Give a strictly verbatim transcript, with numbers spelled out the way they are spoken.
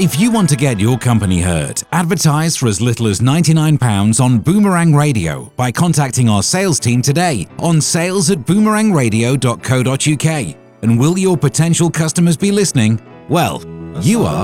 If you want to get your company heard, advertise for as little as ninety-nine pounds on Boomerang Radio by contacting our sales team today on sales at boomerang radio dot co dot uk. And will your potential customers be listening? Well, you are.